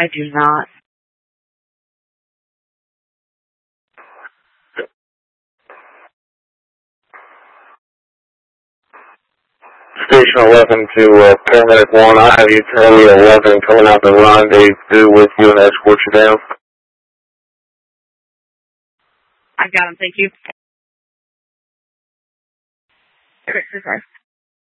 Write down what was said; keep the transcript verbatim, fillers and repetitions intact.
I do not. Station eleven to uh, Paramedic one. I have you Charlie eleven coming out the rendezvous with you and escort you down. I got him, thank you. Okay, sorry.